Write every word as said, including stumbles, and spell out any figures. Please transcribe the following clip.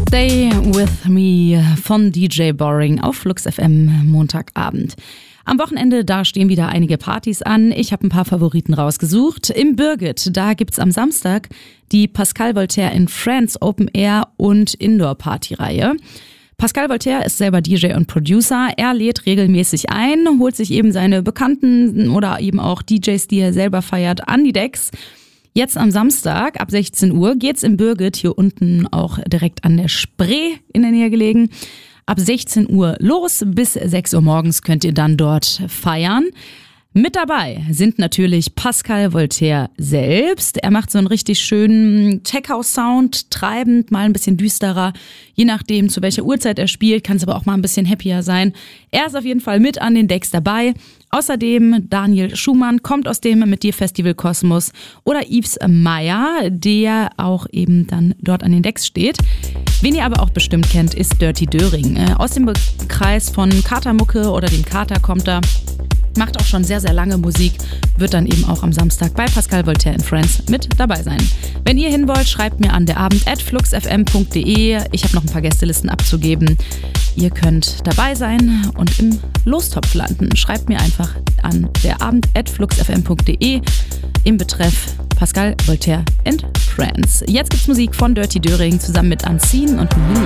Stay With Me von D J Boring auf Flux F M Montagabend. Am Wochenende, da stehen wieder einige Partys an. Ich habe ein paar Favoriten rausgesucht. Im Birgit, da gibt's am Samstag die Pascal Voltaire in France Open Air und Indoor Party-Reihe. Pascal Voltaire ist selber D J und Producer. Er lädt regelmäßig ein, holt sich eben seine Bekannten oder eben auch D Js, die er selber feiert, an die Decks. Jetzt am Samstag ab sechzehn Uhr geht's im Birgit, hier unten auch direkt an der Spree in der Nähe gelegen. Ab sechzehn Uhr los, bis sechs Uhr morgens könnt ihr dann dort feiern. Mit dabei sind natürlich Pascal Voltaire selbst. Er macht so einen richtig schönen Tech-House-Sound, treibend, mal ein bisschen düsterer. Je nachdem, zu welcher Uhrzeit er spielt, kann es aber auch mal ein bisschen happier sein. Er ist auf jeden Fall mit an den Decks dabei. Außerdem Daniel Schumann kommt aus dem Mit dir Festival Kosmos oder Yves Meyer, der auch eben dann dort an den Decks steht. Wen ihr aber auch bestimmt kennt, ist Dirty Döring. Aus dem Kreis von Katermucke oder dem Kater kommt er. Macht auch schon sehr, sehr lange Musik, wird dann eben auch am Samstag bei Pascal Voltaire in France mit dabei sein. Wenn ihr hin wollt, schreibt mir an derabend at fluxfm punkt de. Ich habe noch ein paar Gästelisten abzugeben. Ihr könnt dabei sein und im Lostopf landen. Schreibt mir einfach an derabend at fluxfm punkt de im Betreff Pascal Voltaire and France. Jetzt gibt's Musik von Dirty Döring zusammen mit Unseen und Milo.